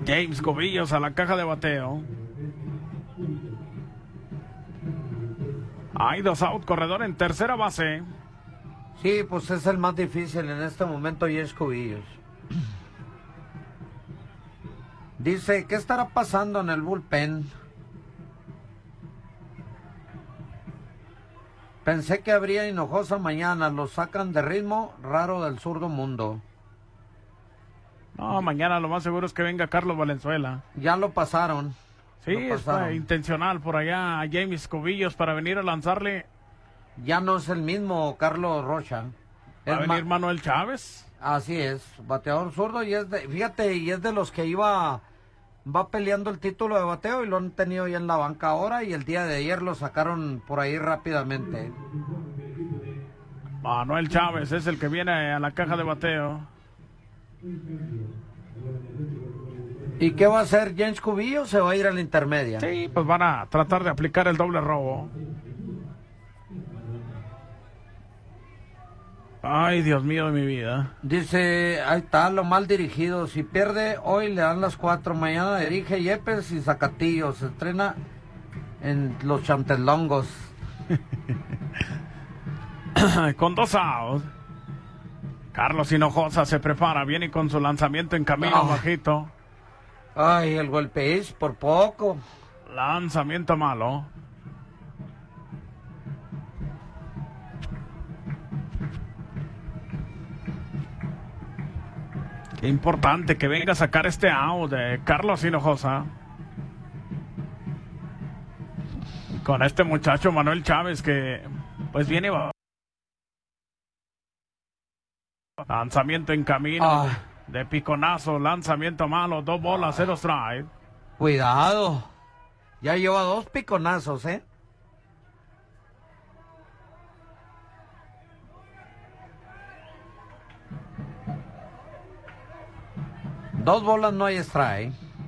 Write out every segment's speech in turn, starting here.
James Cubillos a la caja de bateo. Hay 2 out, corredor en tercera base. Sí, pues es el más difícil en este momento, James Cubillos. Dice, ¿qué estará pasando en el bullpen? Pensé que habría Hinojosa mañana, lo sacan de ritmo, raro del zurdo mundo. No, mañana lo más seguro es que venga Carlos Valenzuela. Ya lo pasaron. Sí, fue intencional por allá a James Cubillos para venir a lanzarle. Ya no es el mismo Carlos Rocha. Va a venir Manuel Chávez. Así es, bateador zurdo y fíjate, y es de los que va peleando el título de bateo y lo han tenido ya en la banca ahora y el día de ayer lo sacaron por ahí rápidamente. Manuel Chávez es el que viene a la caja de bateo. ¿Y qué va a hacer James Cubillos? ¿Se va a ir a la intermedia? Sí, pues van a tratar de aplicar el doble robo. Ay, Dios mío de mi vida. Dice, ahí está, lo mal dirigido. Si pierde, hoy le dan las 4. Mañana dirige Yepes y Zacatillo. Se estrena en los Chantelongos. Con 2 outs. Carlos Hinojosa se prepara, viene con su lanzamiento en camino bajito. Ay, el golpe es por poco. Lanzamiento malo. Qué importante que venga a sacar este out de Carlos Hinojosa. Con este muchacho Manuel Chávez que pues viene. Lanzamiento en camino de piconazo, lanzamiento malo, 2 bolas, 0 strike. Cuidado. Ya lleva 2 piconazos, ¿eh? Dos bolas, no hay strike.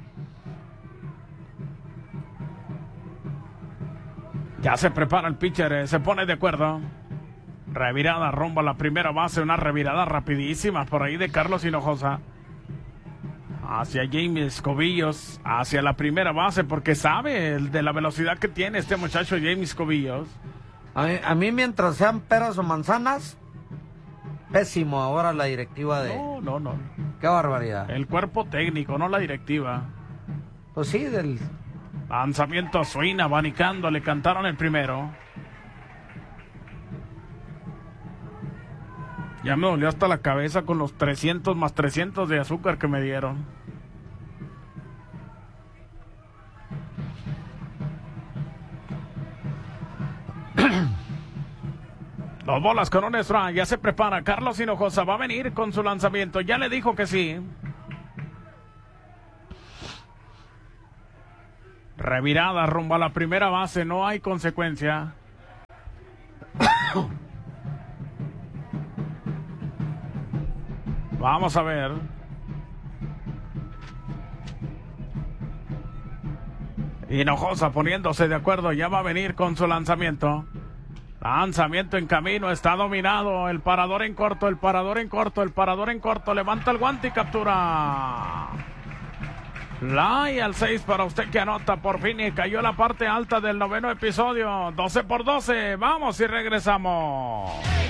Ya se prepara el pitcher, se pone de acuerdo. Revirada rumbo a la primera base, una revirada rapidísima por ahí de Carlos Hinojosa. Hacia James Cubillos, hacia la primera base, porque sabe de la velocidad que tiene este muchacho James Cubillos. A mí mientras sean peras o manzanas, pésimo ahora la directiva de... No. Qué barbaridad. El cuerpo técnico, no la directiva. Pues sí, del... Lanzamiento swing, abanicando, le cantaron el primero. Ya me dolió hasta la cabeza con los 300 más 300 de azúcar que me dieron. Dos bolas con un strike, ya se prepara Carlos Hinojosa, va a venir con su lanzamiento, ya le dijo que sí. Revirada rumbo a la primera base, no hay consecuencia. Vamos a ver. Hinojosa poniéndose de acuerdo, ya va a venir con su lanzamiento. Lanzamiento en camino, está dominado. El parador en corto, el parador en corto. Levanta el guante y captura. Fly al 6 para usted que anota. Por fin y cayó la parte alta del 9º episodio. 12 por 12. Vamos y regresamos.